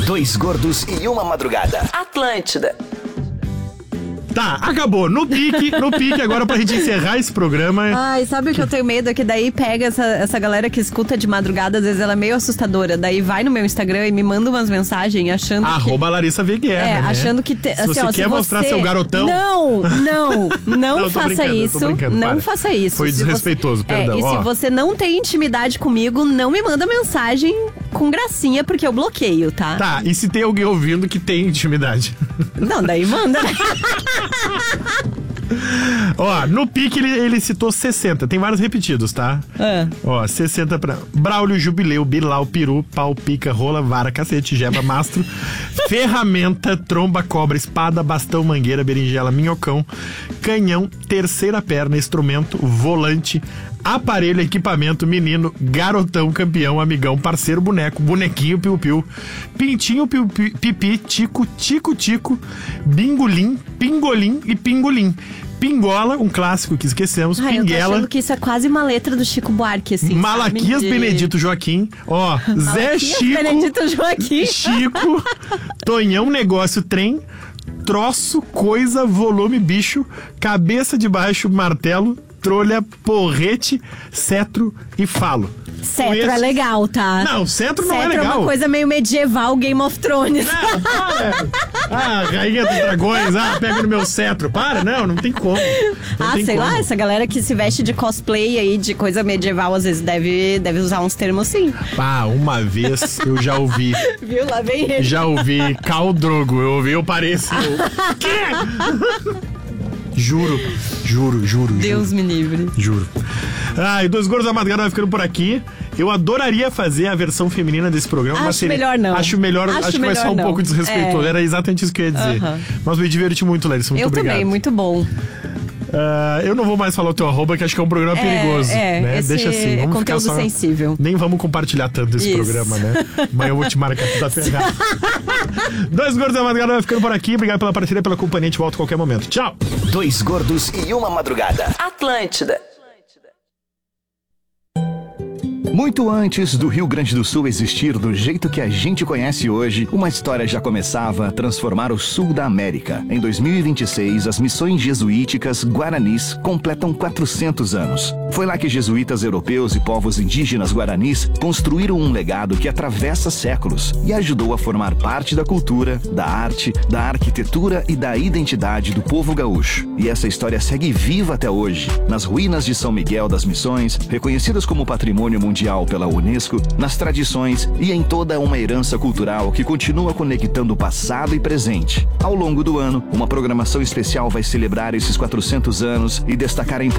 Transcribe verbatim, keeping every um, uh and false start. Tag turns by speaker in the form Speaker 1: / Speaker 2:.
Speaker 1: Dois gordos e uma madrugada.
Speaker 2: Atlântida.
Speaker 3: Tá, acabou. No pique, no pique agora pra gente encerrar esse programa.
Speaker 4: Ai, sabe o que eu tenho medo? É que daí pega essa, essa galera que escuta de madrugada, às vezes ela é meio assustadora. Daí vai no meu Instagram e me manda umas mensagens achando
Speaker 3: Arroba
Speaker 4: que...
Speaker 3: Larissa V. Guerra,
Speaker 4: É,
Speaker 3: né?
Speaker 4: achando que... Te,
Speaker 3: se
Speaker 4: assim,
Speaker 3: você
Speaker 4: ó,
Speaker 3: quer
Speaker 4: se
Speaker 3: mostrar
Speaker 4: você...
Speaker 3: seu garotão...
Speaker 4: Não, não, não,
Speaker 3: não
Speaker 4: faça isso. Não
Speaker 3: para.
Speaker 4: faça isso.
Speaker 3: Foi
Speaker 4: Se
Speaker 3: desrespeitoso,
Speaker 4: você...
Speaker 3: perdão.
Speaker 4: É, e
Speaker 3: ó.
Speaker 4: se você não tem intimidade comigo, não me manda mensagem com gracinha, porque eu bloqueio, tá?
Speaker 3: Tá, e se tem alguém ouvindo que tem intimidade?
Speaker 4: Não, daí manda, né?
Speaker 3: Ó, no pique ele, ele citou sessenta, tem vários repetidos, tá?
Speaker 4: É.
Speaker 3: Ó, sessenta pra... Braulio, Jubileu, Bilau, Peru, Pau, Pica, Rola, Vara, Cacete, Jeba, Mastro, Ferramenta, Tromba, Cobra, Espada, Bastão, Mangueira, Berinjela, Minhocão, Canhão, Terceira Perna, Instrumento, Volante, Aparelho, Equipamento, Menino, Garotão, Campeão, Amigão, Parceiro, Boneco, Bonequinho, Piu-Piu, Pintinho, Piu, Pipi, Tico, Tico-Tico, Bingolim, Pingolim e Pingolim. Pingola, um clássico que esquecemos.
Speaker 4: Ai,
Speaker 3: Pinguela.
Speaker 4: eu tô achando que isso é quase uma letra do Chico Buarque, assim.
Speaker 3: Malaquias
Speaker 4: sabe?
Speaker 3: Benedito Joaquim. Ó, Zé
Speaker 4: Malaquias
Speaker 3: Chico.
Speaker 4: Benedito Joaquim.
Speaker 3: Chico. Tonhão, Negócio, Trem. Troço, Coisa, Volume, Bicho. Cabeça de Baixo, Martelo. Trolha, Porrete, Cetro e Falo.
Speaker 4: Cetro
Speaker 3: Conheço...
Speaker 4: é legal, tá?
Speaker 3: Não, Cetro não é
Speaker 4: Cetro
Speaker 3: legal.
Speaker 4: é uma coisa meio medieval, Game of Thrones.
Speaker 3: Não, para. Ah, Rainha dos Dragões. Ah, pega no meu cetro. Para, não, não tem como. Não
Speaker 4: ah,
Speaker 3: tem
Speaker 4: sei
Speaker 3: como.
Speaker 4: lá, essa galera que se veste de cosplay aí, de coisa medieval, às vezes deve, deve usar uns termos assim.
Speaker 3: Ah, uma vez eu já ouvi.
Speaker 4: Viu? Lá vem ele.
Speaker 3: Já ouvi Khal Drogo. Eu ouvi, eu pareço. Eu... Quê? Juro, juro, juro.
Speaker 4: Deus
Speaker 3: juro.
Speaker 4: me livre.
Speaker 3: Juro. Ah, e Dois Gordos da Madrugada vai ficando por aqui. Eu adoraria fazer a versão feminina desse programa.
Speaker 4: Acho
Speaker 3: mas seria...
Speaker 4: melhor não.
Speaker 3: Acho melhor,
Speaker 4: Acho
Speaker 3: acho, que
Speaker 4: melhor
Speaker 3: vai ser um
Speaker 4: não.
Speaker 3: pouco desrespeitoso.
Speaker 4: É.
Speaker 3: Era exatamente isso que eu ia dizer.
Speaker 4: Uh-huh.
Speaker 3: Mas me diverti muito, Larissa. Muito
Speaker 4: eu
Speaker 3: obrigado.
Speaker 4: também, muito bom.
Speaker 3: Uh, eu não vou mais falar o teu arroba, que acho que é um programa
Speaker 4: É,
Speaker 3: perigoso.
Speaker 4: é,
Speaker 3: né?
Speaker 4: esse
Speaker 3: Deixa assim. Vamos
Speaker 4: é
Speaker 3: ficar
Speaker 4: conteúdo
Speaker 3: só...
Speaker 4: sensível.
Speaker 3: Nem vamos compartilhar tanto esse
Speaker 4: Isso.
Speaker 3: programa, né? Mas eu vou te marcar que tá ferrado. Dois Gordos da Madrugada vai ficando por aqui. Obrigado pela parceria, pela companhia. A gente volta a qualquer momento. Tchau.
Speaker 1: Dois gordos e uma madrugada.
Speaker 2: Atlântida.
Speaker 1: Muito antes do Rio Grande do Sul existir do jeito que a gente conhece hoje, uma história já começava a transformar o sul da América. Em dois mil e vinte e seis, as missões jesuíticas guaranis completam quatrocentos anos. Foi lá que jesuítas europeus e povos indígenas guaranis construíram um legado que atravessa séculos e ajudou a formar parte da cultura, da arte, da arquitetura e da identidade do povo gaúcho. E essa história segue viva até hoje, nas ruínas de São Miguel das Missões, reconhecidas como Patrimônio Mundial pela Unesco, nas tradições e em toda uma herança cultural que continua conectando o passado e presente. Ao longo do ano, uma programação especial vai celebrar esses quatrocentos anos e destacar a